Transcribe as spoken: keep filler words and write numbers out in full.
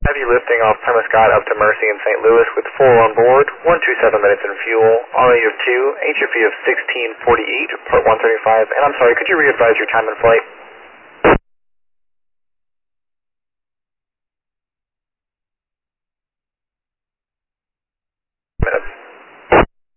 Heavy lifting off Prescott up to Mercy in Saint Louis with four on board, one two seven minutes in fuel, R A of two, H F E of sixteen forty-eight, port one thirty-five, and I'm sorry, could you re-advise your time and flight?